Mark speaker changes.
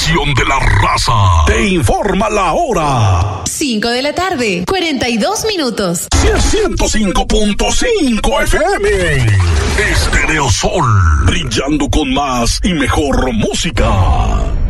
Speaker 1: estación de la raza. Te informa la hora.
Speaker 2: 5 de la tarde, 42 minutos.
Speaker 1: 105.5 FM. Estéreo Sol, brillando con más y mejor música.